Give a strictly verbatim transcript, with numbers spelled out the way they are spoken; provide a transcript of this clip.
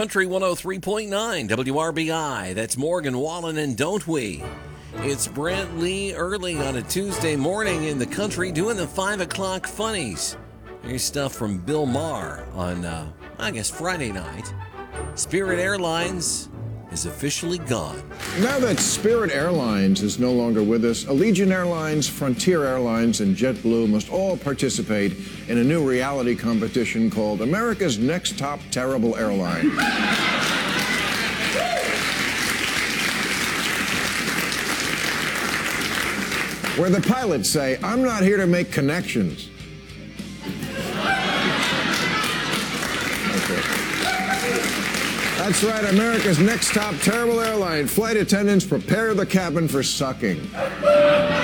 Country one oh three point nine W R B I. That's Morgan Wallen and Don't We. It's Brent Lee early on a Tuesday morning in the country doing the five o'clock funnies. Here's stuff from Bill Maher on, uh, I guess, Friday night. Spirit Airlines is officially gone. Now that Spirit Airlines is no longer with us, Allegiant Airlines, Frontier Airlines, and JetBlue must all participate in a new reality competition called America's Next Top Terrible Airline. Where the pilots say, "I'm not here to make connections." That's right, America's Next Top Terrible Airline. Flight attendants, prepare the cabin for sucking.